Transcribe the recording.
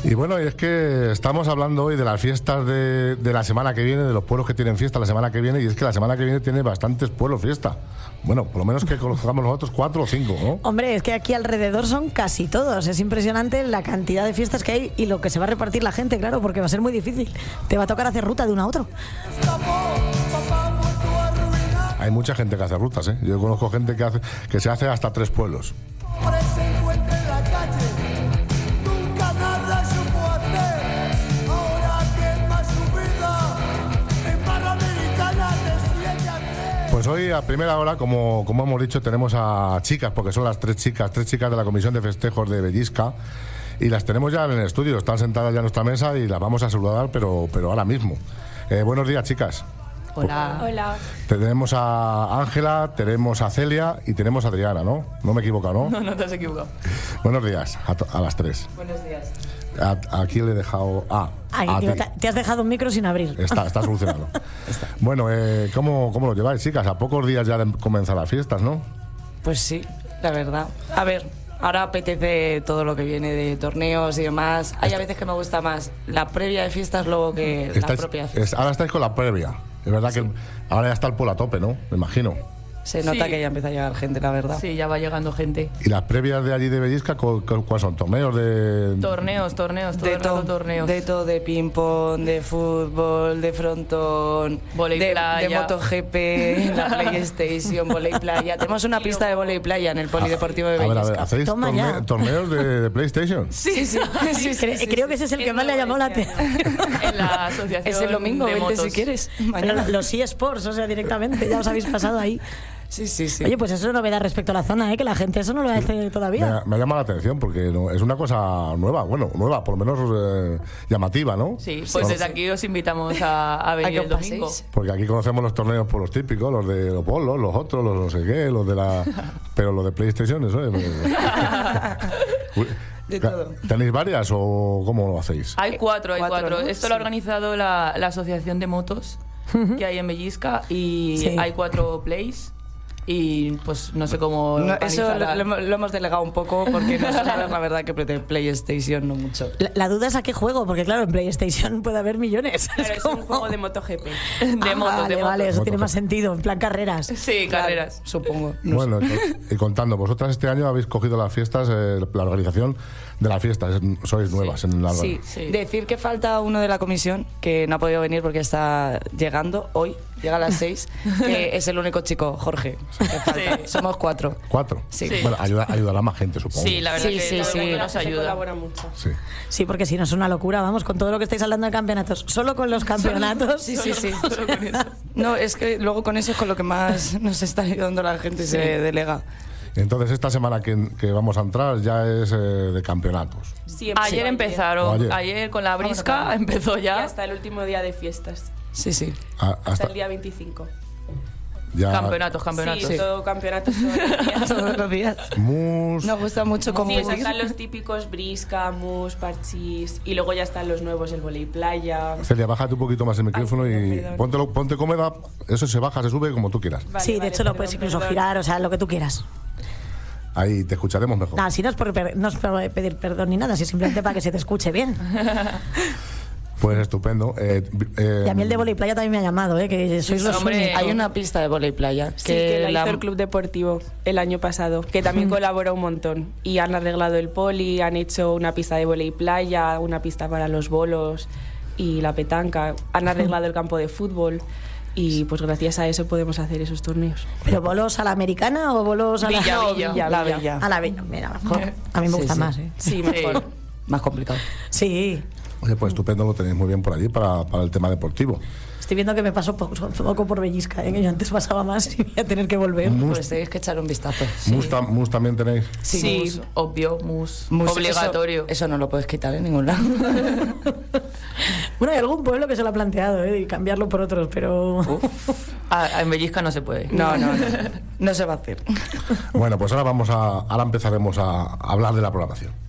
Y bueno, es que estamos hablando hoy de las fiestas de la semana que viene, de los pueblos que tienen fiesta la semana que viene, y es que la semana que viene tiene bastantes pueblos fiesta. Bueno, por lo menos que conozcamos nosotros 4 o 5, ¿no? Hombre, es que aquí alrededor son casi todos. Es impresionante la cantidad de fiestas que hay y lo que se va a repartir la gente, claro, porque va a ser muy difícil. Te va a tocar hacer ruta de uno a otro. Hay mucha gente que hace rutas, ¿eh? Yo conozco gente que se hace hasta 3 pueblos. Pues hoy a primera hora, como hemos dicho, tenemos a chicas, porque son las 3 chicas de la Comisión de Festejos de Bellisca, y las tenemos ya en el estudio, están sentadas ya en nuestra mesa y las vamos a saludar, pero ahora mismo. Buenos días, chicas. Hola. Hola. Tenemos a Ángela, tenemos a Celia y tenemos a Adriana, ¿no? No me he equivocado, ¿no? No te has equivocado. Buenos días a las 3. Buenos días. Aquí le he dejado... Te has dejado un micro sin abrir. Está solucionado. Bueno, ¿cómo lo lleváis, chicas? A pocos días ya de comenzar las fiestas, ¿no? Pues sí, la verdad. A ver, ahora apetece todo lo que viene de torneos y demás. Hay a veces que me gusta más la previa de fiestas luego que la propia fiesta. Ahora estáis con la previa. Es verdad que ahora ya está el pueblo a tope, ¿no? Me imagino. Se nota que ya empieza a llegar gente, la verdad. Sí, ya va llegando gente. ¿Y las previas de allí de Bellisca cuáles son? ¿Torneos de...? Torneos, torneos. De todo, de ping-pong, de fútbol, de frontón, de MotoGP, la PlayStation, volei playa. Tenemos una pista de volei playa en el Polideportivo de Bellisca. A ver, ¿hacéis torneos de PlayStation? Sí. Creo que ese es el que más le ha llamado la atención. En la asociación es el domingo, de vente motos. si quieres. Pero los eSports, o sea, directamente, ya os habéis pasado ahí. Sí. Oye, pues eso es novedad respecto a la zona, que la gente eso no lo hace todavía. Me ha llamado la atención porque es una cosa nueva, nueva, por lo menos llamativa, ¿no? Sí, pues desde aquí os invitamos a venir el domingo. Porque aquí conocemos los torneos por los típicos, los de los polos, los otros, los no sé qué, los de la... Pero los de PlayStation, eso es... De todo. ¿Tenéis varias o cómo lo hacéis? Hay cuatro. ¿no? Esto lo ha organizado la asociación de motos que hay en Bellisca y hay 4 plays. Y pues no sé cómo... eso lo hemos delegado un poco porque nosotros la verdad que PlayStation no mucho. La duda es a qué juego, porque claro, en PlayStation puede haber millones. Pero es un juego de MotoGP. De motos. Vale, eso tiene más sentido, en plan carreras. Sí, carreras. Supongo. Bueno, y contando, vosotras este año habéis cogido las fiestas, la organización de las fiestas, sois nuevas en la sí. Decir que falta uno de la comisión que no ha podido venir porque está llegando hoy, llega a las 6, que es el único chico, Jorge. Somos 4. ¿4? Sí. Bueno, ayudará más gente, supongo. Sí, la verdad que nos ayuda. Colabora mucho. Sí, porque si no es una locura, vamos, con todo lo que estáis hablando de campeonatos, solo con los campeonatos. Sí. Solo con eso. No, es que luego con eso es con lo que más nos está ayudando la gente, se delega. Entonces esta semana que vamos a entrar ya es de campeonatos. Sí, ayer empezaron, ayer con la brisca empezó ya. Y hasta el último día de fiestas. Sí. Hasta el día 25. Ya. Campeonatos. Sí, todo campeonatos todos los días. Mus. Nos gusta mucho competir. Sí, están los típicos brisca, mus, parchís, y luego ya están los nuevos, el volei playa. Celia, bájate un poquito más el micrófono y ponte cómoda. Eso se baja, se sube como tú quieras. Vale, de hecho lo puedes incluso girar, o sea, lo que tú quieras. Ahí te escucharemos mejor. No, si no es por pedir perdón ni nada, si simplemente para que se te escuche bien. Pues estupendo. Y a mí el de volei playa también me ha llamado, que sois los únicos. Hay una pista de volei playa que la hizo el Club Deportivo el año pasado, que también colabora un montón. Y han arreglado el poli, han hecho una pista de volei playa, una pista para los bolos y la petanca. Han arreglado el campo de fútbol. Y pues gracias a eso podemos hacer esos torneos. ¿Pero bolos a la americana o bolos a Villa? La Villa. A la Villa, mira, mejor. A mí me gusta más, Sí, mejor. Más complicado. Sí. Oye, pues estupendo, lo tenéis muy bien por allí para el tema deportivo. Estoy viendo que me paso poco por Bellisca, que yo antes pasaba más y voy a tener que volver. Pues tenéis que echar un vistazo. ¿Mus también tenéis? Sí, obvio, mus obligatorio. Eso no lo puedes quitar en ningún lado. Bueno, hay algún pueblo que se lo ha planteado, y cambiarlo por otros, pero... En Bellisca no se puede. No se va a hacer. Bueno, pues ahora empezaremos a hablar de la programación.